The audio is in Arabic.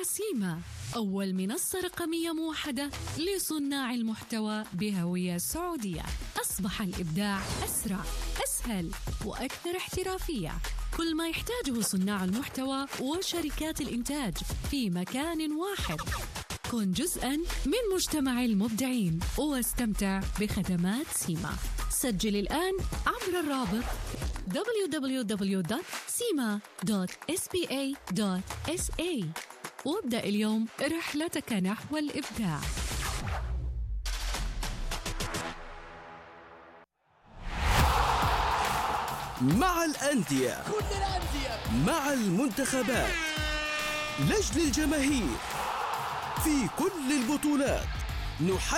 سيما، أول منصة رقمية موحدة لصناع المحتوى بهوية سعودية. أصبح الإبداع أسرع، أسهل وأكثر احترافية. كل ما يحتاجه صناع المحتوى وشركات الإنتاج في مكان واحد. كن جزءاً من مجتمع المبدعين واستمتع بخدمات سيما. سجل الآن عبر الرابط www.sima.spa.sa وابدأ اليوم رحلتك نحو الإبداع. مع الأندية، مع المنتخبات، لجل الجماهير في كل البطولات.